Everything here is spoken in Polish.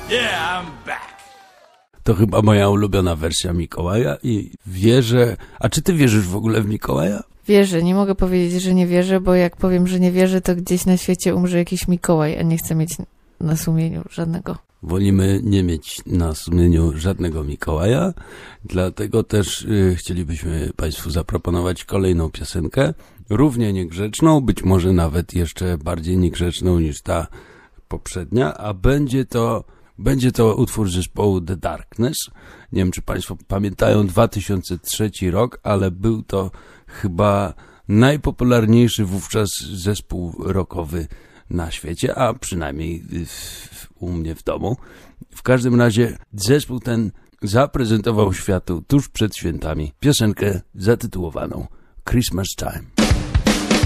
Yeah, I'm back. To chyba moja ulubiona wersja Mikołaja i wierzę... A czy ty wierzysz w ogóle w Mikołaja? Wierzę, nie mogę powiedzieć, że nie wierzę, bo jak powiem, że nie wierzę, to gdzieś na świecie umrze jakiś Mikołaj, a nie chcę mieć na sumieniu żadnego. Wolimy nie mieć na sumieniu żadnego Mikołaja, dlatego też chcielibyśmy Państwu zaproponować kolejną piosenkę, równie niegrzeczną, być może nawet jeszcze bardziej niegrzeczną niż ta poprzednia, a będzie to utwór zespołu The Darkness. Nie wiem, czy Państwo pamiętają 2003 rok, ale był to chyba najpopularniejszy wówczas zespół rockowy na świecie, a przynajmniej u mnie w domu. W każdym razie zespół ten zaprezentował światu tuż przed świętami piosenkę zatytułowaną Christmas Time.